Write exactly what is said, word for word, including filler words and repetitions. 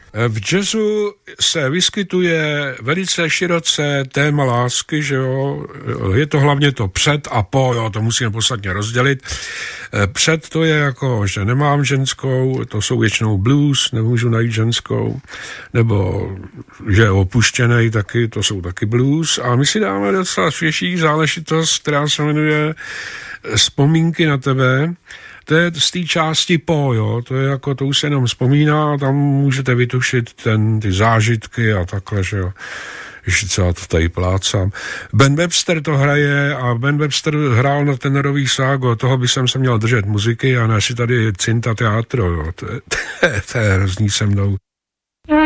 V jazzu se vyskytuje velice široce téma lásky, že jo, je to hlavně to před a po, jo, to musíme podstatně rozdělit. Před to je jako, že nemám ženskou, to jsou většinou blues, nemůžu najít ženskou, nebo že je opuštěnej taky, to jsou taky blues. A my si dáme docela svěžší záležitost, která se jmenuje Vzpomínky na tebe. To je z té části po, jo, to je jako, to už se jenom vzpomíná, tam můžete vytušit ten, ty zážitky a takhle, že jo. Ještě třeba to tady plácám. Ben Webster to hraje a Ben Webster hrál na tenorový ságo, toho by jsem se měl držet muziky a ne si tady cinta teatro, jo, to je, to je, to je hrozný se mnou.